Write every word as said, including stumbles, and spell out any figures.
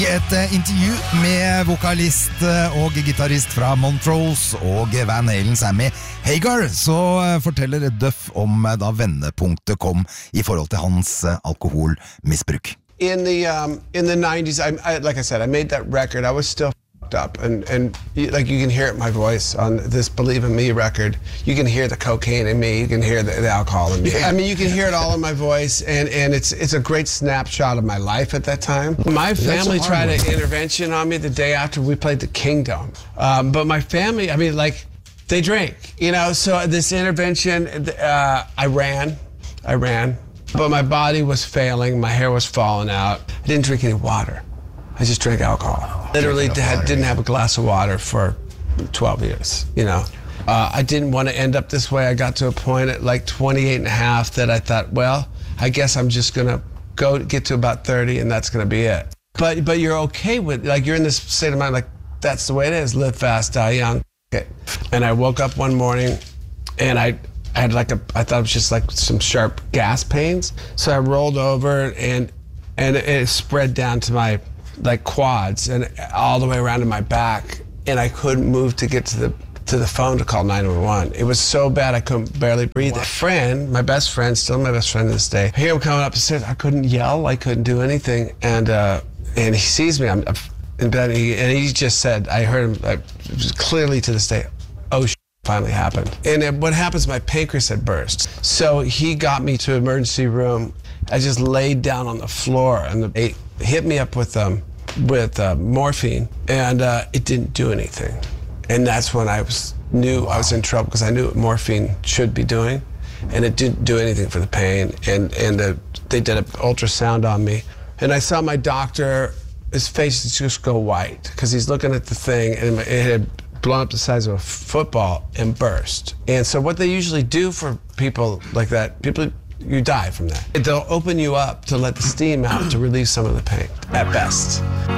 et uh, intervju med vokalist uh, og gitarist fra Montrose og Van Halen, Sammy Hagar, så uh, forteller Duff om uh, da vendepunktet kom i forhold til hans uh, alkoholmisbruk. In the um, in the nineties, I, I like I said, I made that record. I was still f***ed up, and and you, like you can hear it in my voice on this "Believe in Me" record. You can hear the cocaine in me. You can hear the, the alcohol in me. I mean, you can hear it all in my voice, and and it's it's a great snapshot of my life at that time. My family tried an intervention on me the day after we played the Kingdom, um, but my family, I mean, like they drink, you know. So this intervention, uh, I ran, I ran. But my body was failing, my hair was falling out. I didn't drink any water. I just drank alcohol. Literally had, didn't have a glass of water for twelve years, you know. Uh, I didn't want to end up this way. I got to a point at like twenty-eight and a half that I thought, well, I guess I'm just gonna go get to about thirty and that's gonna be it. But but you're okay with, like you're in this state of mind, like that's the way it is, live fast, die young. Okay. And I woke up one morning and I, I had like a, I thought it was just like some sharp gas pains. So I rolled over and and it spread down to my like quads and all the way around to my back. And I couldn't move to get to the to the phone to call nine one one. It was so bad I couldn't barely breathe. A friend, my best friend, still my best friend to this day, I hear him coming up the stairs. I couldn't yell, I couldn't do anything. And uh, and he sees me, I'm in bed, and he, and he just said, I heard him like, clearly to this day, oh shit. Finally happened. And it, what happens, my pancreas had burst. So he got me to emergency room. I just laid down on the floor and they hit me up with um, with uh, morphine, and uh, it didn't do anything. And that's when I was knew I was in trouble, because I knew what morphine should be doing, and it didn't do anything for the pain. And and uh, they did an ultrasound on me, and I saw my doctor. His face just go white because he's looking at the thing, and it had blown up the size of a football and burst. And so what they usually do for people like that, people, you die from that. They'll open you up to let the steam out to relieve some of the pain, at best.